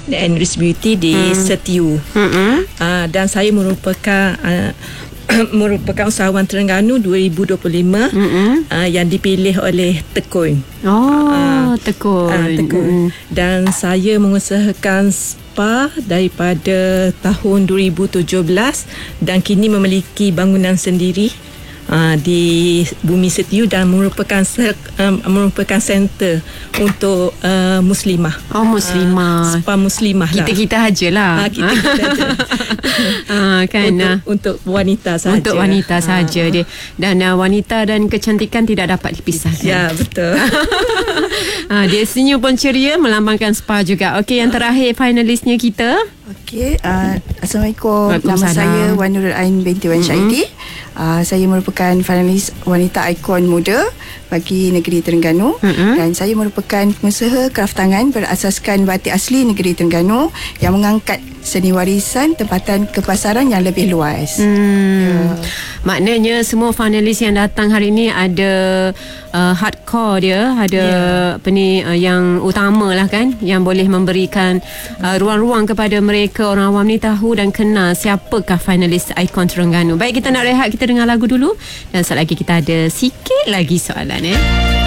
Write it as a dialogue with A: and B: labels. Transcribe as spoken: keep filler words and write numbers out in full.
A: Enrich Beauty di hmm. Setiu. Hmm. Uh, dan saya merupakan uh, merupakan usahawan Terengganu dua ribu dua puluh lima mm-hmm. uh, yang dipilih oleh Tekun.
B: Oh, uh, Tekun. Uh,
A: Tekun. Mm. Dan saya mengusahakan spa daripada tahun dua ribu tujuh belas dan kini memiliki bangunan sendiri uh, di Bumi Setiu dan merupakan um, merupakan center untuk uh, muslimah.
B: Oh, muslimah.
A: Uh, spa muslimah
B: kita,
A: lah.
B: Kita ajalah.
A: Uh, kita kita aja.
B: uh, kan,
A: untuk,
B: uh,
A: untuk wanita sahaja.
B: Untuk wanita sahaja uh. dia. Dan uh, wanita dan kecantikan tidak dapat dipisahkan.
A: Ya, betul.
B: uh, dia senyum pun ceria, melambangkan spa juga. Okey, yang terakhir finalisnya kita.
C: Okey, uh, Assalamualaikum. Nama saya Wan Nurul Ain binti Wan Syahidi. Mm-hmm. Uh, saya merupakan finalis wanita ikon muda bagi negeri Terengganu. Mm-hmm. Dan saya merupakan pengusaha kraft tangan berasaskan batik asli negeri Terengganu yang mengangkat seni warisan tempatan kepasaran yang lebih luas.
B: Hmm. Ya. Maknanya semua finalis yang datang hari ini ada uh, hardcore dia, ada yeah. apa ni uh, yang utama lah kan, yang boleh memberikan uh, ruang-ruang kepada mereka orang awam ni tahu dan kenal siapakah finalis ikon Terengganu. Baik, kita nak rehat, kita dengar lagu dulu dan sekejap lagi kita ada sikit lagi soalan ya.